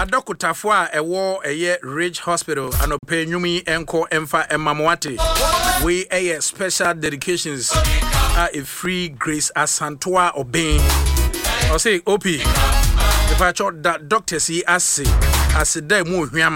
adokotafo a ewo eye Ridge Hospital anope nyumi enko emfa emamwate we eye special dedications a free Grace Asantoa Oben o say OP if I thought that doctor see as dey mu hwam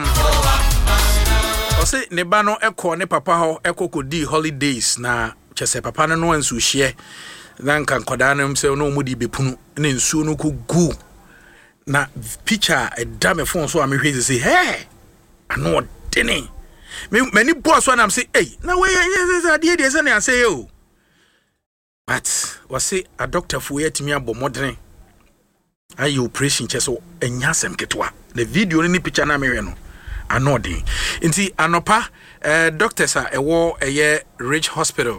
o say ne ba no ekọ ne papa ho ekokodi holidays na chese papa no ansu hye dan kan koda no mse no mudi bepunu ne nsu no ko gu na picture a dame phone so am hwe say hey ano deni many boss when am say hey na we dey say na say yo but was say a doctor for yet me abo modern ayi operation cheso enya sem ketwa the video ni picture na me hwe no ano den nti anopa doctors a ewo eye Ridge Hospital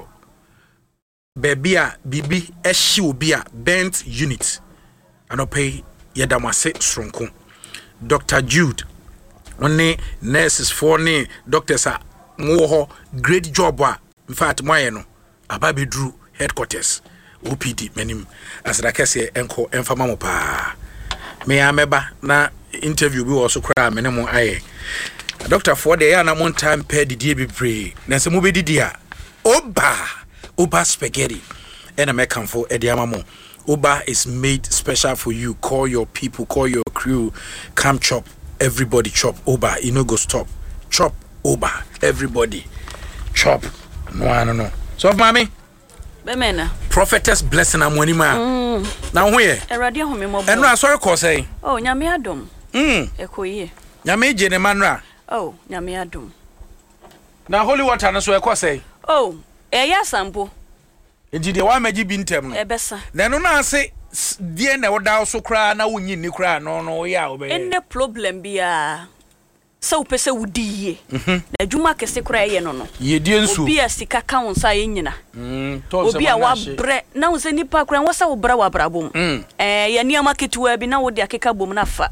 bebia bibi ehyi obi a bent unit anopa yedamase stronko Dr. Jude one nurses for ne doctors a mo great job in fact moye no ababedru headquarters OPD menim asrakese enko enfama mo pa me ameba na interview bi wo so kra me ne mo aye doctor for the na mon time pay didie bi pre na se mo be didia oba spaghetti and American for ediamamo Uber is made special for you. Call your people, call your crew, come chop. Everybody chop Uber. You know go stop. Chop Uber. Everybody chop. No. So mommy. Bemena. Prophetess blessing am woni ma. Now where? Erade ho me mo. Eno asori ko say. Oh, nyame adom. Ekoye. Nyame je ne manra. Oh, nyame adom. Na holy water no so e ko say. Oh, eya sampo. Enti de wa magi bi ntem no. Ebesa. Na no na ase die na woda so kra na wonyi ni kra no ya obe. Enne problem bia. So pese wudiye. Na adwuma kese kra ye no. Ye die nsu. Obi asika ka wonsa ye nyina. Obi a wa bre na wonse nipa kra wosa wo bra wa brabom. Ye niama ketuwa bi na wo de akeka bom na fa.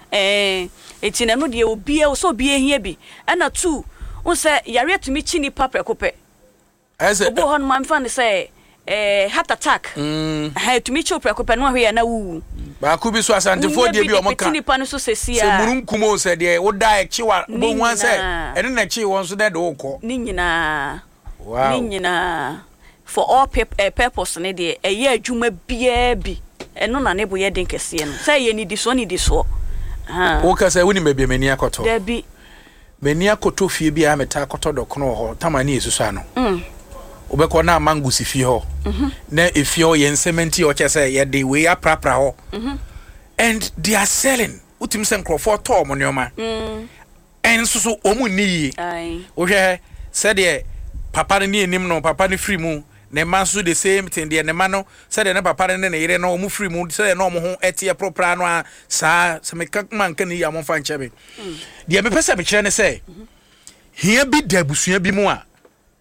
Eti na no de obi e so obi ehia bi. Na tu wonse yare tumi chi nipa prekope. Ese obo hon man fan say heart attack to me chopra ko panu ahwe na wu ba ku bi so asantefo de bi o mo ka ni pa no so sesia se murunkum o se de wo da chiwa bo wan se ene na chi won so de do ko ni nyina wow ni nyina for all purpose ne de eye adwuma bia bi eno na ne bo ye den kese no say ye ni di so o ka say woni mabia mani akoto da bi mani akoto fie bia meta akoto do kono ho tamani esusu ano obeko na mango si fie ho na efie ho ye nsementi o chese ye de we aprapra ho and they are selling utim sen crofo to mo neoma and so omu ni o hwe said ye papa ni enim no papa ni free mu ne man so the same thing de ne man no said ne papa ne yire no omu free mu said no omu ho etie propra no a sa se me man kan ya mo fa nchebe de me pese me kire ne say hia bi da busua bi mu a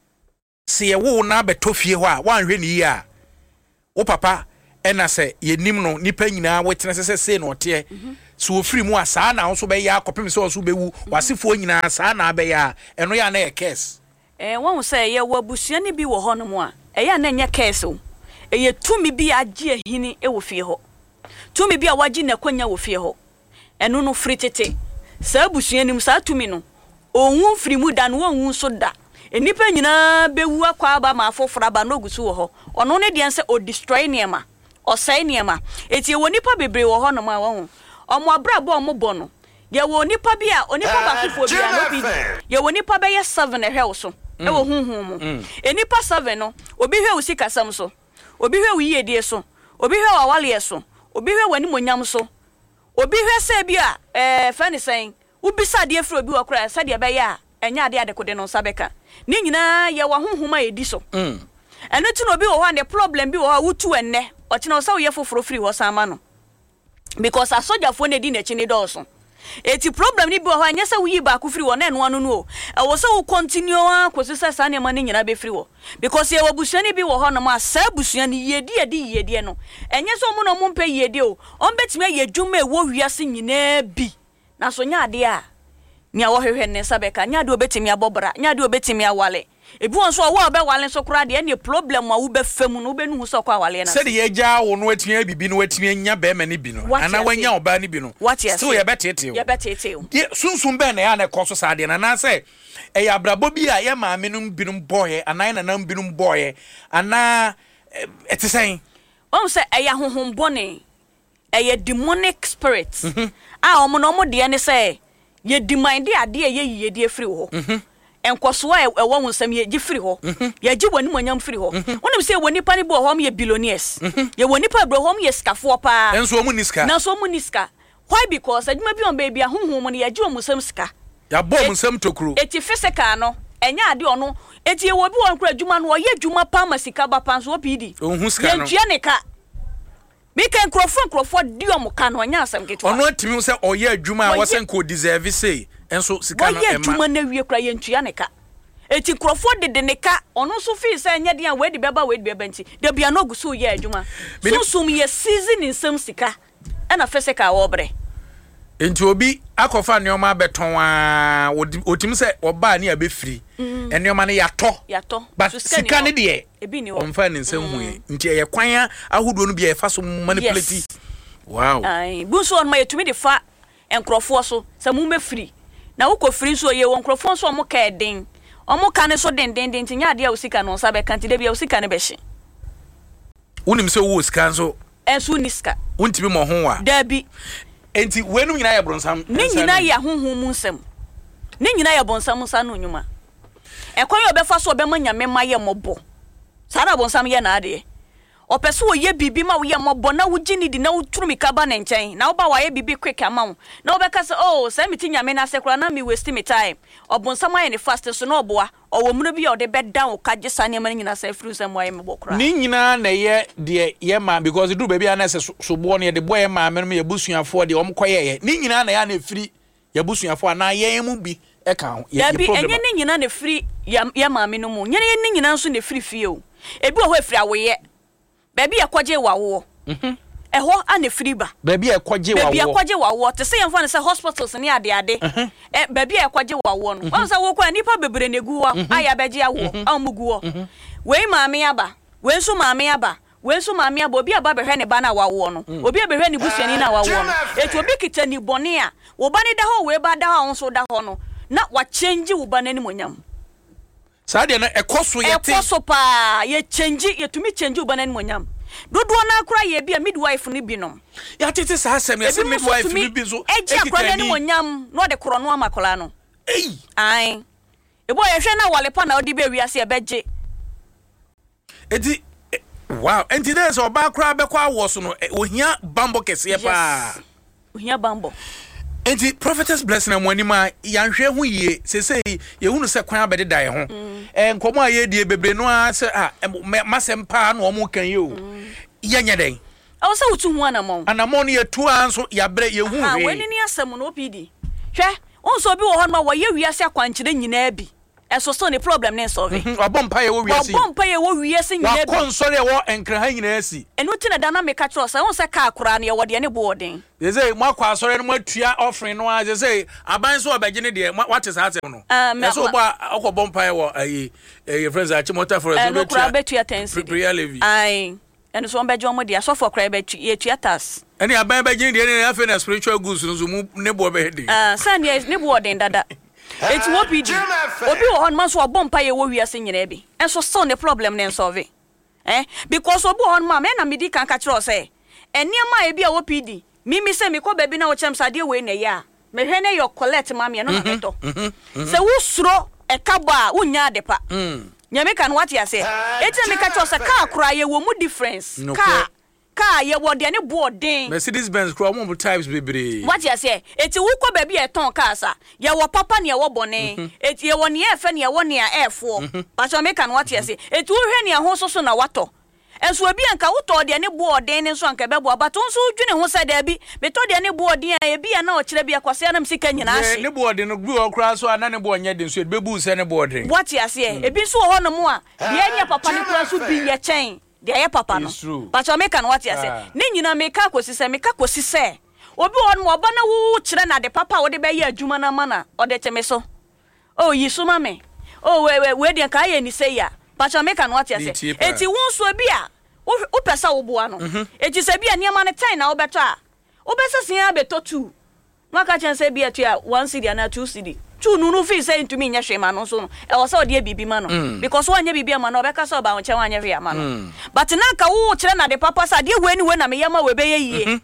se ye wo na betofie ho a wanhwe ni yi a wo papa ena se ye nim no nipa nyina wetene se no ote so ofiri mu a saa na so be ya akopem se so be wu wasefo nyina saa na be ya eno ya na ye case won se ye wo abusua ni bi wo ho no mu a ya na nya case o ye tumi bi age ahini e wo fie ho tumi bi a wagi na kwanya wo fie ho eno no fritete saa abusua ni mu saa tumi no onwu firi mu da no onwu so da enipa nyina bewu akwa aba ma afofra ba no gusu wo ho ono ne de nse o destroy niema o sai niema eti wo nipa bebre wo ho no ma wo omo abrabo omo bo no ye wo nipa bi a onipa ba fofo bi a no bi ye wo nipa be ye 7 ehwe so e wo hunhun mu enipa 7 no obi hwe wo sikasam so obi hwe wo yedie so obi hwe wa wale so obi hwe wani monyam so obi hwe se bi a fa ni sen ubisa de afro bi wa kura sa de be ya enya ade ade kode no sabeka ni nyina ye wa honhoma edi so eno ti no bi wo ha the problem bi wo ha wutu enne o ti no sa wo ye foforo free wo sama no because asoja fo ne di na chi ni do so eti problem ni bi wo ha anya sa wo yi ba ku free wo na eno anu no e wo sa wo continue akosi sa na ma ni nyina be free wo because ye wo busua ni bi wo ha no ma sa busua ni yedi no enye so mo no mo mpe yedi o on betime ye dwuma e wo wiase nyina bi na so nya ade a nya wo hwehwe ne sabeka nya de obetimi abobra nya de obetimi awale ebi won so wo be wale so kura de ne problem a wo be fam no be nu so kwa wale na se de ye gya wo no atimi bibi no atimi nya be ma ne bi no ana wanya oba ne bi no still ye betete ye sunsun be na ya na koso sa de na say e ya brabo bi a ye maame no binum boye anan na nam binum boye ana etisen on say e ya honhom bone e ya demonic spirits omo no mo de ne say ye demand ade ye de free ho enkoso e wo hunsam ye gifiri ho ye gi wani monyam free ho wonim say woni pa ne bo ho ye billionaires ye woni pa bro ho ye skafo pa enso mu niska na so mu niska why because adwuma bi on baby ahonhom no ye gi omusam ska ya bom nsam tokuru eti physical no enya ade ono eti ye wo bi won kra adwuma no ye adwuma pa masika ba pa so pidi ohun ska no ye ntue ne ka mi kan krofo di omuka no nya asam keto ono atimi say oye adwuma a wasen ko deserve say enso sika no ema ye adwuma na wie kra ye ntue ne ka eti krofo de ne ka ono so fi say nya de a we de beba nti de bia no guso ye adwuma so sum ye season in sam sika na physical wo bre enti obi akofa neoma beton a otimi se oba ne abefiri eneoma ne yato but sika ne de ebi ni omfa ne nsem huye nti ye kwan ahodo no bia ye fa so manipulate wow ai bunso on ma yetumi de fa enkrofo so se mu mefiri na wo ko firi so ye won krofo so mo ka eden omo ka ne so den nti nya de a usika no nsa be kan ti de bia usika ne be hye unim se wo sika so enso niska untimi mo ho wa dabi enti wenu nyina ya bronsam ne nyina ya honhom mu nsem ne nyina ya bonsam nsa no nyuma ekwan ye obefa so obema me maye mobo sara bonsam ye na ade opese wo ye bibi ma wo ye mobo na wo gini di na wo turumi ka ba ne nchen na wo ba wa ye bibi quick amount na wo beka se oh se meti nyame na sekura na me waste me time obonsam aye ne fast so na oboa owo mu no bi ode be down ka je sane ma nyina se fru sem wa ye me bokura ni nyina na ye de ye ma because do baby ana se so bo ne de boy ma me ye busuafo de omkoye ye ni nyina na ya na free ye busuafo na ye mu bi e ka ho ye problem enye ni nyina na free ya ma me no mu nyene ye ni nyina nso na free fie o ebi o ho free awoye baby akwaje wawo eho ana free ba baby akwaje wawo te se yemfa ne se hospitals ne ade baby akwaje wawo no won se wo kwa nipa bebre negu wo aya beje awo amugu wo we maame aba we nso maame aba obi aba behwe ne ba na wawo no obi behwe ne busuani na wawo no etu obi kita ni bone a wo ba ne da ho we ba da ho nso da ho no na wa change wo ba na ni monyam saade na ekoso yete ekoso pa ye change ye tumi change wo ba na ni monyam dodo na akura ye bia midwife ni binom ya tete sa asem ya se midwife ni bi so eji akura ni monyam no de koro no amakola no ai ebo ye hwe na wale pa na odi be wiase e beje edi wow enti there so ba akura be kwa wo so no ohia bambo kese pa ohia bambo enti prophetess blessing amwani ma yanhwe hu yie sesei ye hunu se kwan abede dai ho nkomo aye die bebre no a se masem pa no omo kan ye o yenya den awo se wutu hu anamon no ye tu anso ya bre ye hu we weni ni asem no opidi hwe onso bi wo ho no wa ye wiase akwankyere nyina bi eso so ne problem ne solve obompa ye wo wiase nyina bi wa konsole wo enkraha nyina asi enu tina dynamic atro se won se ka akora ne ye wo de ne boarding say mo akwa asore no matua offering no a say aban so obegine de what is that no so bo akobompa ye wo ayi friends a chimota for us no kura betua tensi prayer levy ai enu so bejo mo de so for kura betu ye tuatas eni aban begine de ne afi na spiritual goods no so mu ne bo be de san ne boarding dada eti wo pidi obi wo hon man so obompa ye wo wiase nyina bi enso still ne problem ne solve because obi hon ma me na medi kan ka kire o say eniema e bi a wo pidi mimi se me ko baby na wo chem sade we na ya me hwe ne yo collect ma me no na beto se wo suro e kaba unya adepa nyame kan what ya say eti me ka kire o say ka akura ye wo mu difference ka ye wo de ne boarding Mercedes Benz kro mo types bebre what you say eti wo ko baby e ton car sa ye wo papa ne ye wo bone eti ye wo ne e fe ne ye wo ne a efo but so make an what you say eti wo hwe ne ho so na wato enso obi anka wo to de ne boarding ne so anka bebo but nso dwene ho sa da bi me to de ne boarding a bi na o kire bi akwase na msika nyina ahye ne boarding no gbu okra so ana ne bo nya de so bebu se ne boarding what you say ebi so ho no mo a ye nya papa ne kura so bi ye chen de ye papa no but so make an what you say ni nyina make akosi se obi on mo ba na wo kire na de papa wo de be ye adwuma na mana o de teme so oh yisu mame oh we de ka ye ni say ya pacha make an what you say enti won so bia wo pesa wo boa no enti se bia niam na time na wo beto a wo besa sia beto 2 maka chen se bia to a 1 cedi na 2 cedi 2 no fi say ntumi nya hwema no so no e wo say o de bibi ma no because wo anya bibi ma no obeka so ba wo chen anya hwema no but na ka wo kire na de papa sa de we ni we na me yama we be ye yie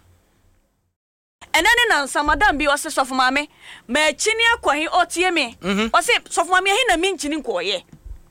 enene na nsamadam bi wose sofu mame ma chini akwahi otie me wose sofu mame hi na mi nchini nkoye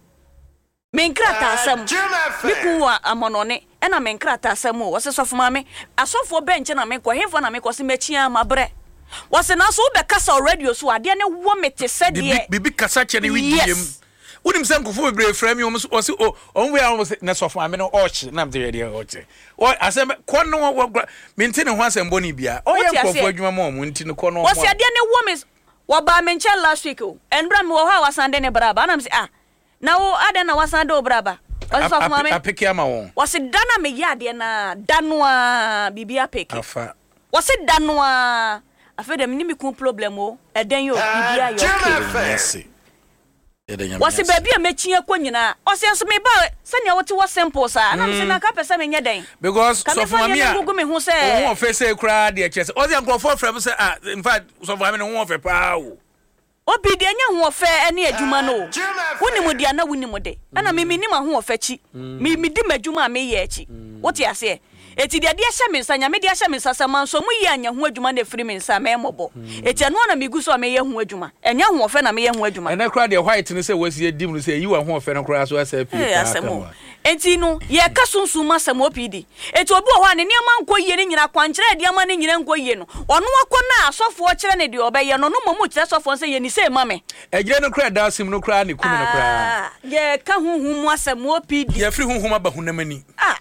menkrata asam biku wa amonone ena menkrata asam wose sofu mame asofo bench na me kwahi fo na me kwose machia mabre wose na so be kasa radio so ade ne wo mete sede bibi kasa chene widiem unim sankofo bebre frame yo so wose onwe a wose na sofu mame no ochi na mde yede ochi o asem kono mentene ho asem boni bia o ye nkofo adwuma mo mo ntine kono wose ade ne wo me wo ba menche last week o enbra me wo ha wasande ne braba na me say na wo ade na wasande o braba wose sofu mame apeke ama won wose dana me ya ade na danoa bibia peke afa wose danoa afede me ni ku problem o eden yo bibia yo ke yes wose baby a mechia kwa nyina wose enso me ba sanya wote wo simple sa na me se na ka pese me nyeden because so for me gugu me hu se won fe say kra de chese wose enkrofo frem say in fact so for me no won fe pa o obi de nya hu ofe ene adwuma no woni mu dia na woni mu de na me ni ma hu ofe chi me di madwuma me ye chi wote ase eti de ahye me nsa nya me de ahye me nsa sama so mu yi anya hu adwuma na firi me nsa me mobo eti anu na me gu so me ye hu adwuma enya hu ofe na me ye hu adwuma ena kra de white ne say wasi dim no say yi wa hu ofe no kra so asa pi enti no ye ka sunsun ma sam opidi eti obi ho ane niam anko ye ne nyina kwankere de ama ne nyina nko ye no ono akọ na asofo kire ne de obeye no no momu kire sofo say ye ni say mame ejire no kra da sim no kra ne kumi no kra ye ka huhu mu asam opidi ye firi huhu ma bahunamani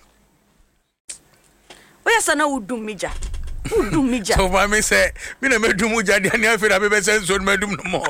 oya sana udum mija so for me say me na medum uja de ani afira be say so medum no mo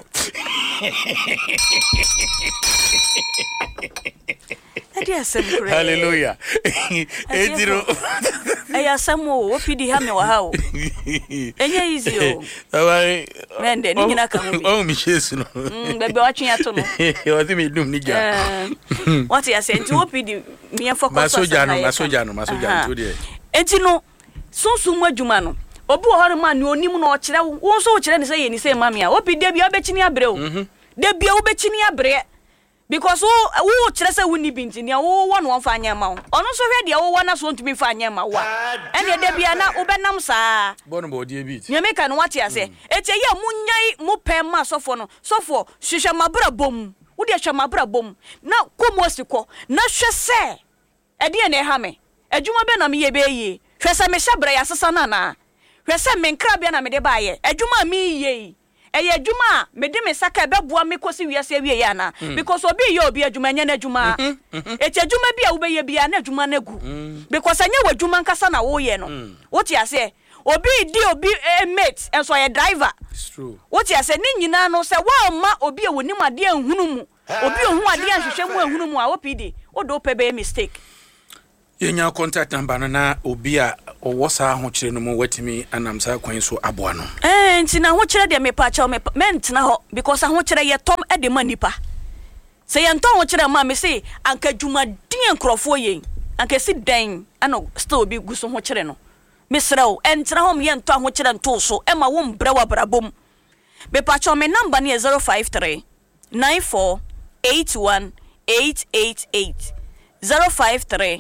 hallelujah ediro aya samo opidi ha me wa ha o enye easy o bye mende ni nyina ka mo oh mi chesu no bebe wa twen ato no o ti me dum ni ja what you say nti opidi me focus masoja no to dey enti no sunsun mu adwuma no obi wo hore ma ne onim no o kire wo so o kire ne say ye ni say mame a obi de bia obechini abre o de bia obechini abre because wo kire say woni binti ne wo wo no won fa anya ma wo ono so hwe de wo wo na so ntumi fa anya ma wa ene de bia na obenam saa bono bo de bit nyame ka no wate ase etie ye munyai mu pem ma sofo no sofo hwehwe mabra bom wo de hwe mabra bom na komosiko na hwe se ede ne ha me adwuma be na me ye be yi hwe se me hyabra ya sesa na na hwe se me nkra bia na me de ba ye adwuma me yi eye adwuma me de me saka be boa me kosi wiase wie ya na because obi ye obi adwuma nya na adwuma eti adwuma bia wo be ye bia na adwuma na gu because anya wadwuma nkasa na wo ye no wo ti ase obi di obi mate enso ye driver it's true wo ti ase ni nyina no se wa ma obi e wonim ade anhunu mu obi ohun ade anhwehwe mu anhunu mu a wo pidi wo do pe be mistake yenya contact number na obi a owosa ho kire no mu watimi anamsa kwan so aboa no nti na ho kire de me pa cha me mentina ho because ho kire ye tom e de manipa se ye nton ho kire ma me se anka dwuma din nkrofo ye anka si dan ana still obi guso ho kire no me srew entina ho me ye nton ho kire nto so e ma wo mbra wa brabom me pa cha me number ne 053 94 81 888 053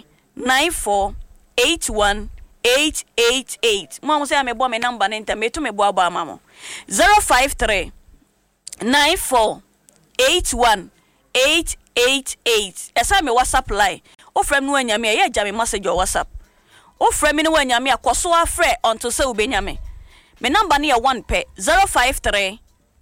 94818888 mama say amebo me number na internet to me bo aba mama 053 94818888 esa me WhatsApp line o frem no anyame ye gya me message o WhatsApp o frem no anyame akoso afre onto say ubenyame me number na 1 pe 053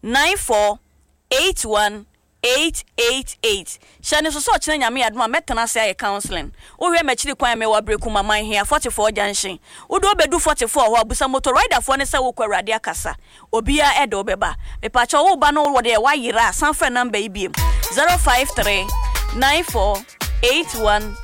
9481 888 shane so chine nyame adoma metana se aye counseling o hwe machiri kwan me wa breku mama hia 44 junction wo do bedu 44 ho abusa motor rider fo ne se wo kwa rade akasa obia edo beba me pa cha wo ba no wo de wa yira san fa number ibiem 053 9481